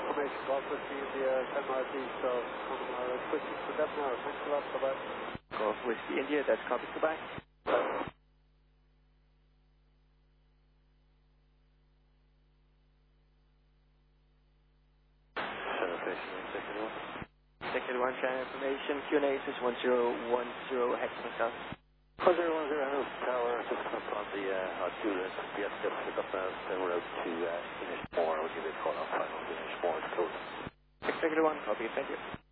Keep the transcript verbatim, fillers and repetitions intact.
Formation Golf Whiskey India, ten miles east of Connemara. Switching to Devon Hour. Thanks a lot. Bye-bye. Golf Whiskey India, that's copy. Goodbye. Bye. Second one, channel information. Q and A is one zero one zero, Hexagon South. one zero one zero, House Tower, just come up on the uh, on two list. We have to pick up now, then we're out to uh, Inishmore. We'll give you a call on final Inishmore. It's closed. Executive one, copy. Thank you.